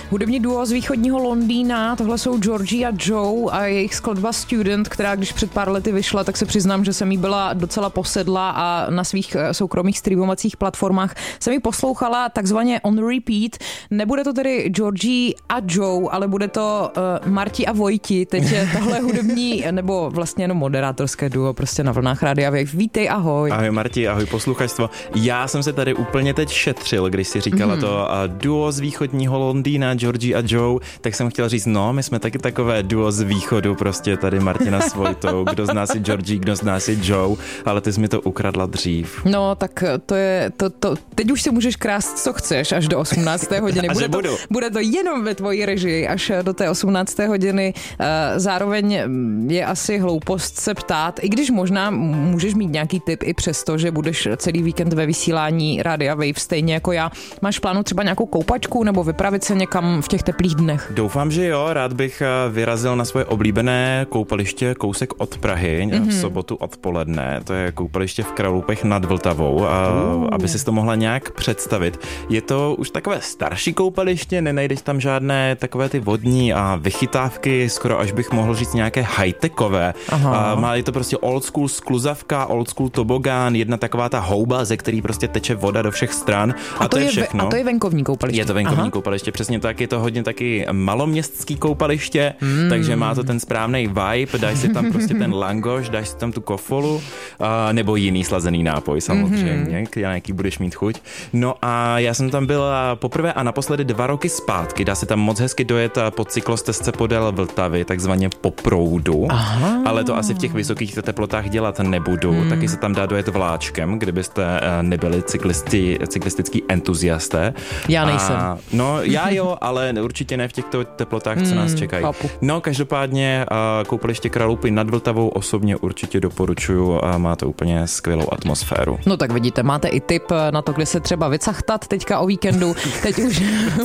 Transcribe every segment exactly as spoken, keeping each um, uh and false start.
Hudební duo z východního Londýna, tohle jsou Georgie a Joe a jejich skladba Student, která když před pár lety vyšla, tak se přiznám, že jsem jí byla docela posedla a na svých soukromých streamovacích platformách jsem ji poslouchala takzvaně on repeat. Nebude to tedy Georgie a Joe, ale bude to uh, Marti a Vojti. Teď je tohle hudební, nebo vlastně jenom moderátorské duo prostě na vlnách Rádia Wave. Vítej, ahoj. Ahoj Marti, ahoj posluchačstvo. Já jsem se tady úplně teď šetřil, když si říkala mm. to a duo z východního Londýna, Georgie a Joe, tak jsem chtěl říct, no, my jsme taky takové duo z východu, prostě tady Martina s Vojtou, kdo z nás je Georgie, kdo z nás je Joe, ale ty jsi mi to ukradla dřív. No, tak to je, to, to, teď už si můžeš krást, co chceš, až do osmnácté hodiny. Bude to, bude to jenom ve tvojí režii, až do té osmnácté hodiny. Zároveň je asi hloupost se ptát, i když možná můžeš mít nějaký tip i přesto, že budeš celý víkend ve vysílání Rádia Wave, stejně jako já. Máš v plánu třeba nějakou koupačku nebo vypravit se někam v těch teplých dnech? Doufám, že jo. Rád bych vyrazil na svoje oblíbené koupaliště kousek od Prahy mm-hmm. v sobotu odpoledne. To je koupaliště v Kralupech nad Vltavou, a uh. aby si to mohla nějak představit. Je to už takové starší koupaliště, nenajdeš tam žádné takové ty vodní a vychytávky, skoro až bych mohl říct nějaké high-techové. A má je to prostě old school skluzavka, old school tobogán, jedna taková ta houba, ze který prostě teče voda do všech stran. A, a to, to je, je všechno. A to je venkovní koupaliště. Je to venkovní Aha. koupaliště, přesně tak. Je to hodně taky maloměstský koupaliště, mm. takže má to ten správný vibe, dáš si tam prostě ten langoš, dáš si tam tu kofolu, a, nebo jiný slazený nápoj samozřejmě, mm-hmm. na jaký budeš mít chuť. No a já jsem tam byla poprvé a naposledy dva roky zpátky. Dá se tam moc hezky dojet po cyklostezce podél Vltavy, takzvaně po proudu, Aha. ale to asi v těch vysokých teplotách dělat nebudu. Mm. Taky se tam dá dojet vláčkem, kdybyste nebyli cyklisti, cyklistický entuziasté. Já nejsem. A, no já jo, ale určitě ne v těchto teplotách, co nás čekají. Chápu. No každopádně koupaliště Kralupy nad Vltavou osobně určitě doporučuju a má to úplně skvělou atmosféru. No tak vidíte, máte i tip na to, kde se třeba vycachtat teďka o víkendu. Teď už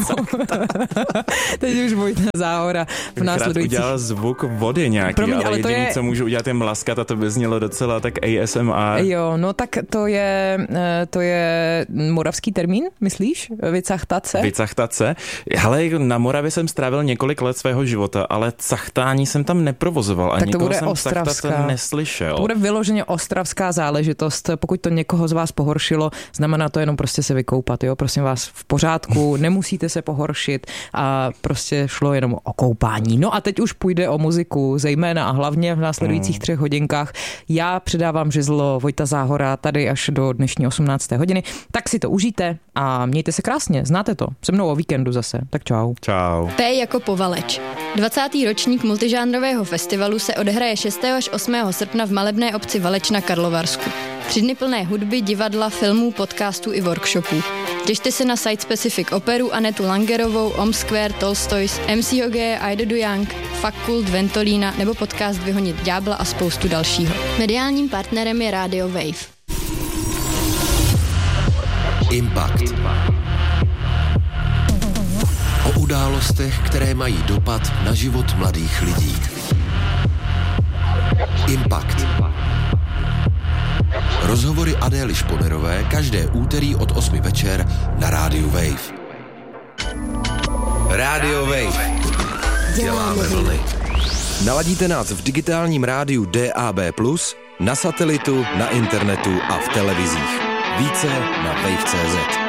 teď už Vojta Záhora v následujících. Rád udělal zvuk vody nějaký, Promiň, ale, ale jediný, je... co můžu udělat je mlaskat a to by znělo docela tak A S M R. Jo, no tak to je to je moravský termín, myslíš? Vycachtat se? Vycachtat se? Hele, na Moravě jsem strávil několik let svého života, ale cachtání jsem tam neprovozoval a tak to nikoho bude jsem ostravská. neslyšel. To bude vyloženě ostravská záležitost. Pokud to někoho z vás pohoršilo, znamená to jenom prostě se vykoupat, jo? Prosím vás, v pořádku, nemusíte se pohoršit a prostě šlo jenom o koupání. No a teď už půjde o muziku, zejména a hlavně v následujících třech hodinkách. Já předávám žezlo Vojta Záhora tady až do dnešní osmnácté hodiny. Tak si to užijte a mějte se krásně, znáte to. Se mnou o víkendu zase. Tak čau. Čau. P jako Povaleč. dvacátý ročník multižánrového festivalu se odehraje šestého až osmého srpna v malebné obci Valeč na Karlovarsku. Tři dny plné hudby, divadla, filmů, podcastů i workshopů. Těšte se na Site Specific operu Anetu Langerovou, Om Square, Tolstoys, M C Hogeje, Aida Du Young, Fakult, Ventolína nebo podcast Vyhonit ďábla a spoustu dalšího. Mediálním partnerem je Radio Wave. Impact. O událostech, které mají dopad na život mladých lidí. Impact. Rozhovory Adély Šponerové každé úterý od osmi večer na Rádiu Wave. Rádio Wave. Děláme vlny. Naladíte nás v digitálním rádiu D A B plus, na satelitu, na internetu a v televizích. Více na wave tečka cé zet.